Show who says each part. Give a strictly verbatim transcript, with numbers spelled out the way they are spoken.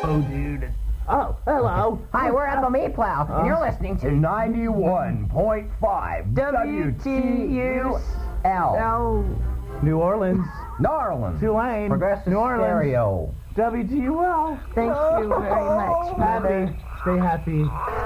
Speaker 1: Hello, dude. Oh, hello.
Speaker 2: Hi, we're Ethel Meatplow, and you're listening to
Speaker 3: ninety-one point five
Speaker 2: W T U L.
Speaker 1: L. New Orleans.
Speaker 3: Narland.
Speaker 1: Tulane.
Speaker 3: Progressive
Speaker 1: New Orleans.
Speaker 3: Stereo.
Speaker 1: W T U L.
Speaker 2: Thank you very much, Mother.
Speaker 1: Happy. Stay happy.